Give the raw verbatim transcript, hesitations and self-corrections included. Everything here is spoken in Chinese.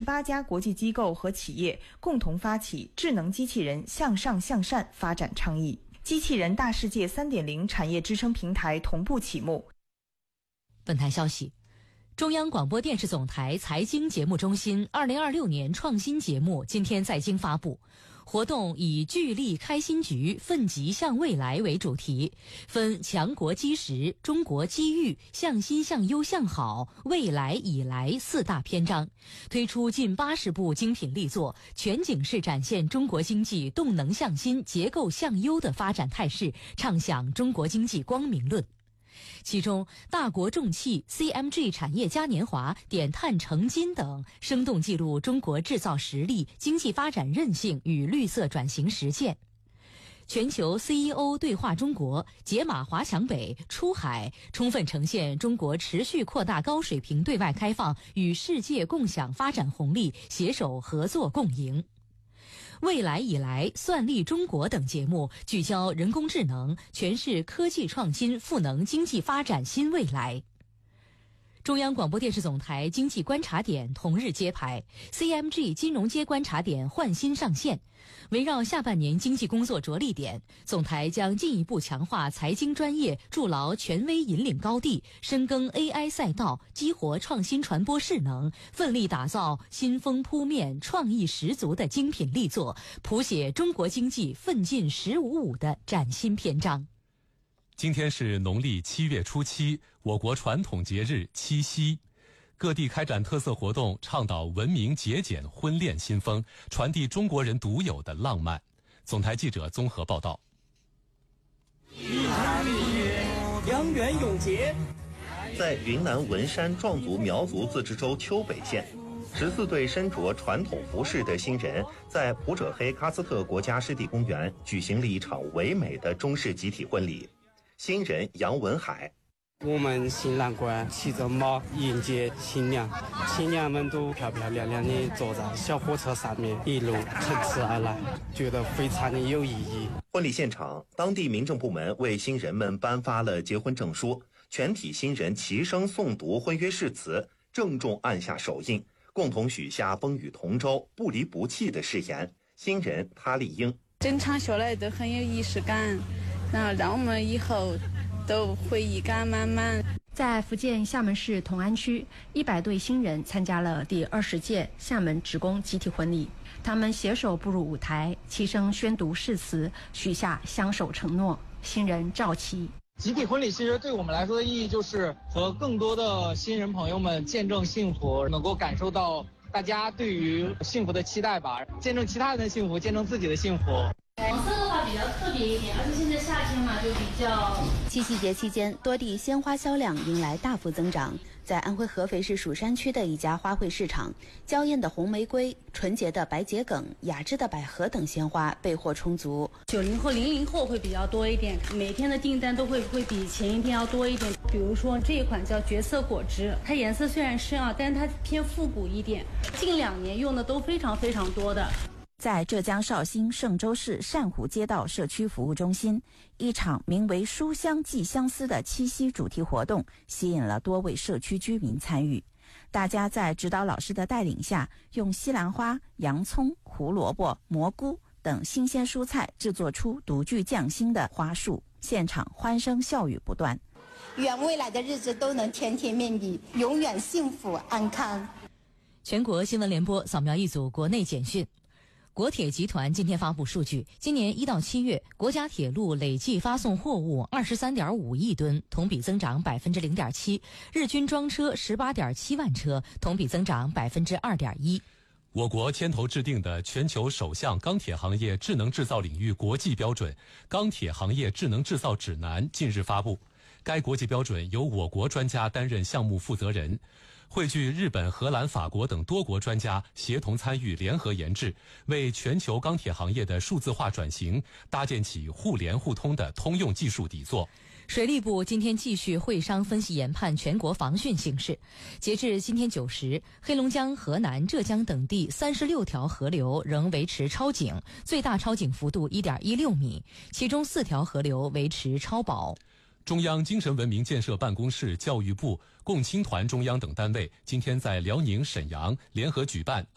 八家国际机构和企业共同发起智能机器人向上向善发展倡议，机器人大世界 三点零 产业支撑平台同步启幕。 本台消息，中央广播电视总台财经节目中心二零二六年创新节目今天在京发布。活动以聚力开新局，奋楫向未来为主题，分强国基石、中国机遇、向新向优向好、未来以来四大篇章，推出近八十部精品力作，全景式展现中国经济动能向新、结构向优的发展态势，唱响中国经济光明论。其中，大国重器 C M G 产业嘉年华、点碳成金等，生动记录中国制造实力、经济发展韧性与绿色转型实践。全球 C E O 对话中国，解码华强北、出海，充分呈现中国持续扩大高水平对外开放与世界共享发展红利，携手合作共赢。未来以来、算力中国等节目聚焦人工智能，诠释科技创新赋能经济发展新未来。中央广播电视总台经济观察点同日揭牌， C M G 金融街观察点焕新上线。围绕下半年经济工作着力点，总台将进一步强化财经专业，筑牢权威引领高地，深耕 A I 赛道，激活创新传播势能，奋力打造新风扑面、创意十足的精品力作，谱写中国经济奋进十五五的崭新篇章。 今天是农历七月初七，我国传统节日七夕。各地开展特色活动，倡导文明节俭婚恋新风，传递中国人独有的浪漫。总台记者综合报道。 一坛蜜月，良缘永结。 在云南文山壮族苗族自治州丘北县，十四对身着传统服饰的新人在普者黑喀斯特国家湿地公园举行了一场唯美的中式集体婚礼。新人杨文海， 我们新郎官骑着马迎接新娘，新娘们都漂漂亮亮的坐在小火车上面，一路乘驰而来，觉得非常的有意义。 婚礼现场，当地民政部门为新人们颁发了结婚证书，全体新人齐声诵读婚约誓词，郑重按下手印，共同许下风雨同舟、不离不弃的誓言。新人他丽英， 整场下来都很有仪式感，然后让我们以后都回忆感满满。 在福建厦门市同安区，一百对新人参加了第二十届厦门职工集体婚礼。他们携手步入舞台，齐声宣读誓词，许下相守承诺。新人赵琦， 集体婚礼其实对我们来说的意义就是和更多的新人朋友们见证幸福，能够感受到大家对于幸福的期待吧，见证其他人的幸福，见证自己的幸福。 黄色的话比较特别一点，而且现在夏天嘛，就比较。 七夕节期间，多地鲜花销量迎来大幅增长。在安徽合肥市蜀山区的一家花卉市场，娇艳的红玫瑰、纯洁的白桔梗、雅致的百合等鲜花备货充足。 九零后、零零后会比较多一点，每天的订单都会会比前一天要多一点。比如说这一款叫绝色果汁，它颜色虽然深啊，但是它偏复古一点，近两年用的都非常非常多的。 在浙江绍兴嵊州市善湖街道社区服务中心，一场名为书香寄相思的七夕主题活动吸引了多位社区居民参与。大家在指导老师的带领下，用西兰花、洋葱、胡萝卜、蘑菇等新鲜蔬菜制作出独具匠心的花束，现场欢声笑语不断。 愿未来的日子都能甜甜蜜蜜，永远幸福安康。 全国新闻联播扫描一组国内简讯。国铁集团今天发布数据，今年一到七月，国家铁路累计发送货物二十三点五亿吨，同比增长百分之零点七，日均装车十八点七万车，同比增长百分之二点一。 我国牵头制定的全球首项钢铁行业智能制造领域国际标准《钢铁行业智能制造指南》近日发布。该国际标准由我国专家担任项目负责人，汇聚日本、荷兰、法国等多国专家协同参与，联合研制，为全球钢铁行业的数字化转型搭建起互联互通的通用技术底座。 水利部今天继续会商分析研判全国防汛形势。截至今天九时，黑龙江、河南、浙江等地三十六条河流仍维持超警，最大超警幅度 一点一六米，其中四条河流维持超保。 中央精神文明建设办公室、教育部、共青团中央等单位今天在辽宁沈阳联合举办